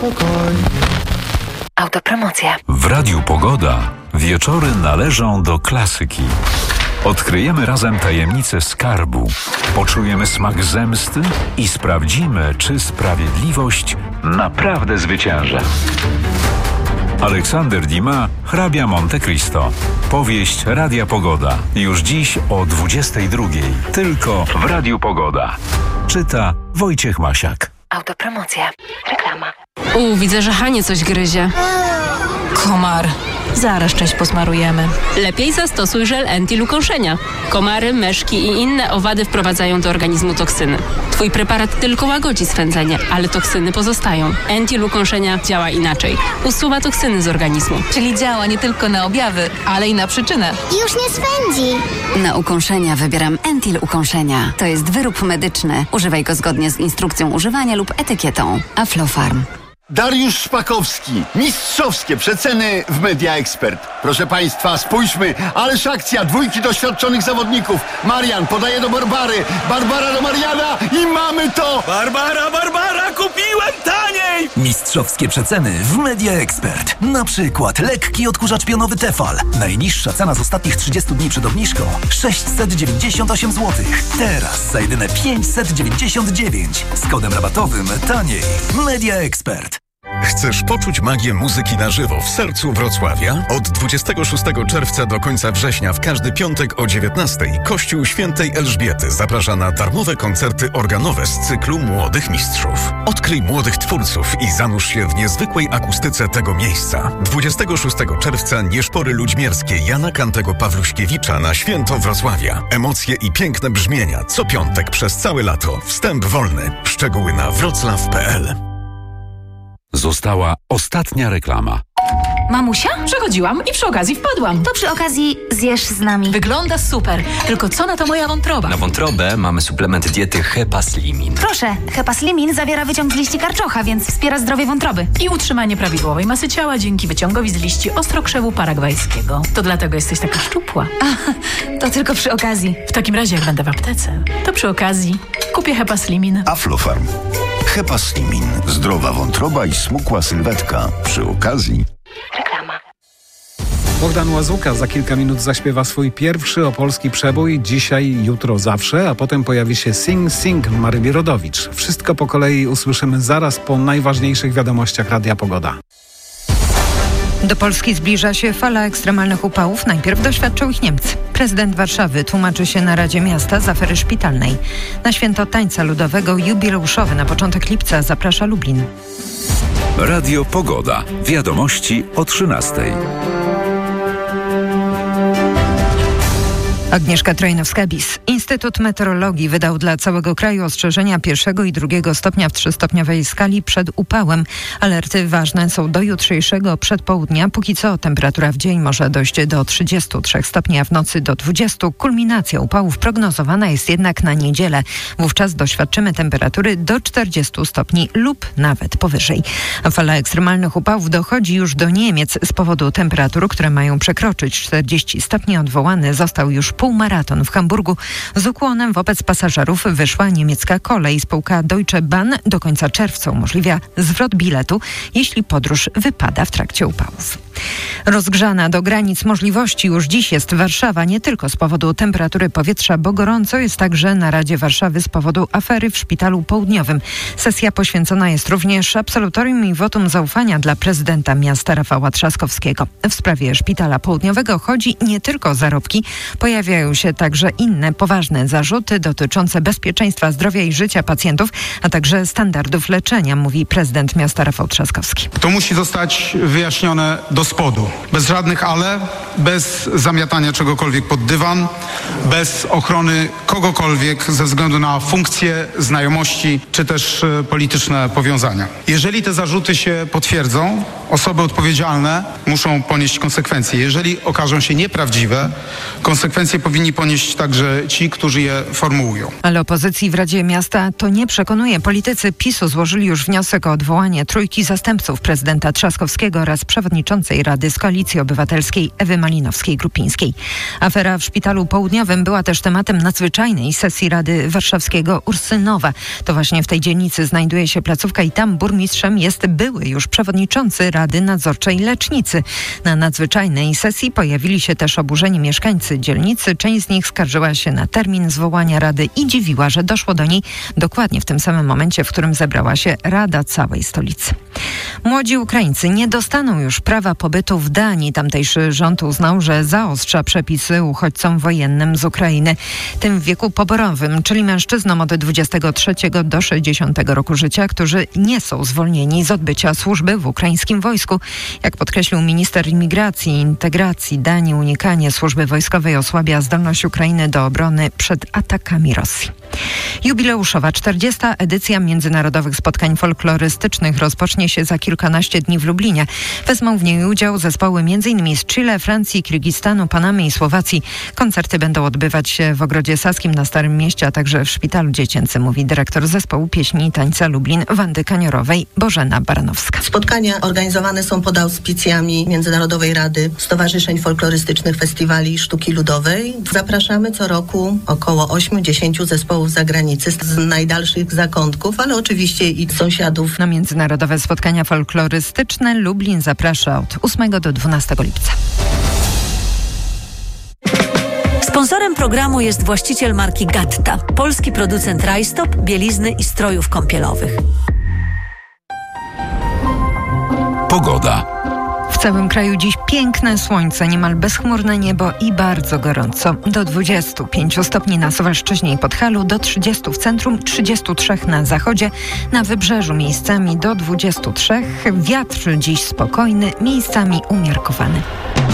Spokojnie. Autopromocja. W Radiu Pogoda wieczory należą do klasyki. Odkryjemy razem tajemnicę skarbu, poczujemy smak zemsty i sprawdzimy, czy sprawiedliwość naprawdę zwycięża. Aleksander Dumas, Hrabia Monte Cristo. Powieść Radia Pogoda. Już dziś o 22:00. Tylko w Radiu Pogoda. Czyta Wojciech Masiak. Autopromocja. Reklama. Widzę, że Hanie coś gryzie. Komar. Zaraz część posmarujemy. Lepiej zastosuj żel Entil ukąszenia. Komary, meszki i inne owady wprowadzają do organizmu toksyny. Twój preparat tylko łagodzi swędzenie, ale toksyny pozostają. Entil ukąszenia działa inaczej. Usuwa toksyny z organizmu. Czyli działa nie tylko na objawy, ale i na przyczynę. Już nie swędzi. Na ukąszenia wybieram Entil ukąszenia. To jest wyrób medyczny. Używaj go zgodnie z instrukcją używania lub etykietą. Aflofarm. Dariusz Szpakowski. Mistrzowskie przeceny w Media Expert. Proszę Państwa, spójrzmy. Ależ akcja. 2 doświadczonych zawodników. Marian podaje do Barbary. Barbara do Mariana i mamy to! Barbara, kupiłem taniej! Mistrzowskie przeceny w Media Expert. Na przykład lekki odkurzacz pionowy Tefal. Najniższa cena z ostatnich 30 dni przed obniżką 698 zł. Teraz za jedyne 599. Z kodem rabatowym taniej. Media Expert. Chcesz poczuć magię muzyki na żywo w sercu Wrocławia? Od 26 czerwca do końca września w każdy piątek o 19:00 Kościół Świętej Elżbiety zaprasza na darmowe koncerty organowe z cyklu Młodych Mistrzów. Odkryj młodych twórców i zanurz się w niezwykłej akustyce tego miejsca. 26 czerwca Nieszpory Ludźmierskie Jana Kantego Pawluśkiewicza na święto Wrocławia. Emocje i piękne brzmienia co piątek przez całe lato. Wstęp wolny. Szczegóły na wroclaw.pl. Została ostatnia reklama. Mamusia? Przechodziłam i przy okazji wpadłam. To przy okazji zjesz z nami. Wygląda super. Tylko co na to moja wątroba? Na wątrobę mamy suplement diety Hepaslimin. Proszę, Hepaslimin zawiera wyciąg z liści karczocha, więc wspiera zdrowie wątroby. I utrzymanie prawidłowej masy ciała dzięki wyciągowi z liści ostrokrzewu paragwajskiego. To dlatego jesteś taka szczupła. To tylko przy okazji. W takim razie, jak będę w aptece, to przy okazji kupię Hepaslimin. Aflofarm. Hepaslimin. Zdrowa wątroba i smukła sylwetka. Przy okazji. Reklama. Bogdan Łazuka za kilka minut zaśpiewa swój pierwszy opolski przebój. Dzisiaj, jutro, zawsze, a potem pojawi się Sing Sing Maryli Rodowicz. Wszystko po kolei usłyszymy zaraz po najważniejszych wiadomościach Radia Pogoda. Do Polski zbliża się fala ekstremalnych upałów. Najpierw doświadczą ich Niemcy. Prezydent Warszawy tłumaczy się na Radzie Miasta z afery szpitalnej. Na święto tańca ludowego jubileuszowe na początek lipca zaprasza Lublin. Radio Pogoda. Wiadomości o 13:00. Agnieszka Trojnowska-Bis. Instytut Meteorologii wydał dla całego kraju ostrzeżenia 1. i 2. stopnia w 3-stopniowej skali przed upałem. Alerty ważne są do jutrzejszego przedpołudnia. Póki co temperatura w dzień może dojść do 33 stopni, a w nocy do 20. Kulminacja upałów prognozowana jest jednak na niedzielę. Wówczas doświadczymy temperatury do 40 stopni lub nawet powyżej. A fala ekstremalnych upałów dochodzi już do Niemiec z powodu temperatur, które mają przekroczyć 40 stopni. Odwołany został już półmaraton w Hamburgu. Z ukłonem wobec pasażerów wyszła niemiecka kolej. Spółka Deutsche Bahn do końca czerwca umożliwia zwrot biletu, jeśli podróż wypada w trakcie upałów. Rozgrzana do granic możliwości już dziś jest Warszawa, nie tylko z powodu temperatury powietrza, bo gorąco jest także na Radzie Warszawy z powodu afery w Szpitalu Południowym. Sesja poświęcona jest również absolutorium i wotum zaufania dla prezydenta miasta Rafała Trzaskowskiego. W sprawie Szpitala Południowego chodzi nie tylko o zarobki, pojawiają się także inne poważne zarzuty dotyczące bezpieczeństwa zdrowia i życia pacjentów, a także standardów leczenia, mówi prezydent miasta Rafał Trzaskowski. To musi zostać wyjaśnione do spodu. Bez żadnych ale, bez zamiatania czegokolwiek pod dywan, bez ochrony kogokolwiek ze względu na funkcje, znajomości czy też polityczne powiązania. Jeżeli te zarzuty się potwierdzą, osoby odpowiedzialne muszą ponieść konsekwencje. Jeżeli okażą się nieprawdziwe, konsekwencje powinni ponieść także ci, którzy je formułują. Ale opozycji w Radzie Miasta to nie przekonuje. Politycy PiS-u złożyli już wniosek o odwołanie 3 zastępców prezydenta Trzaskowskiego oraz przewodniczącej przewodniczącej Rady z Koalicji Obywatelskiej Ewy Malinowskiej-Grupińskiej. Afera w Szpitalu Południowym była też tematem nadzwyczajnej sesji Rady Warszawskiego Ursynowa. To właśnie w tej dzielnicy znajduje się placówka i tam burmistrzem jest były już przewodniczący Rady Nadzorczej Lecznicy. Na nadzwyczajnej sesji pojawili się też oburzeni mieszkańcy dzielnicy. Część z nich skarżyła się na termin zwołania Rady i dziwiła, że doszło do niej dokładnie w tym samym momencie, w którym zebrała się Rada całej stolicy. Młodzi Ukraińcy nie dostaną już prawa pobytu w Danii. Tamtejszy rząd uznał, że zaostrza przepisy uchodźcom wojennym z Ukrainy. Tym w wieku poborowym, czyli mężczyznom od 23 do 60 roku życia, którzy nie są zwolnieni z odbycia służby w ukraińskim wojsku. Jak podkreślił minister imigracji i integracji Danii, unikanie służby wojskowej osłabia zdolność Ukrainy do obrony przed atakami Rosji. Jubileuszowa 40. edycja międzynarodowych spotkań folklorystycznych rozpocznie się za kilkanaście dni w Lublinie. Wezmą w niej udział zespoły m.in. z Chile, Francji, Kirgistanu, Panamy i Słowacji. Koncerty będą odbywać się w Ogrodzie Saskim na Starym Mieście, a także w Szpitalu Dziecięcym, mówi dyrektor zespołu pieśni i tańca Lublin Wandy Kaniorowej Bożena Baranowska. Spotkania organizowane są pod auspicjami Międzynarodowej Rady Stowarzyszeń Folklorystycznych Festiwali Sztuki Ludowej. Zapraszamy co roku około 8-10 zespołów z zagranicy, z najdalszych zakątków, ale oczywiście i sąsiadów. Na międzynarodowe spotkania folklorystyczne Lublin zaprasza od 8 do 12 lipca. Sponsorem programu jest właściciel marki Gatta, polski producent rajstop, bielizny i strojów kąpielowych. Pogoda. W całym kraju dziś piękne słońce, niemal bezchmurne niebo i bardzo gorąco. Do 25 stopni na Suwalszczyźnie i Podhalu, do 30 w centrum, 33 na zachodzie, na wybrzeżu miejscami do 23. Wiatr dziś spokojny, miejscami umiarkowany.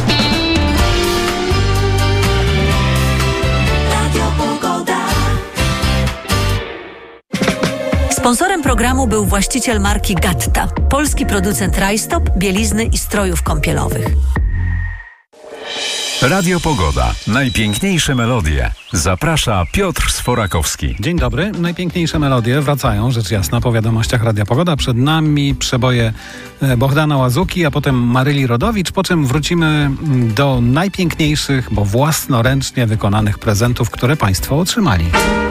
Sponsorem programu był właściciel marki Gatta, polski producent rajstop, bielizny i strojów kąpielowych. Radio Pogoda. Najpiękniejsze melodie. Zaprasza Piotr Sforakowski. Dzień dobry. Najpiękniejsze melodie wracają, rzecz jasna, po wiadomościach Radia Pogoda. Przed nami przeboje Bohdana Łazuki, a potem Maryli Rodowicz, po czym wrócimy do najpiękniejszych, bo własnoręcznie wykonanych prezentów, które Państwo otrzymali.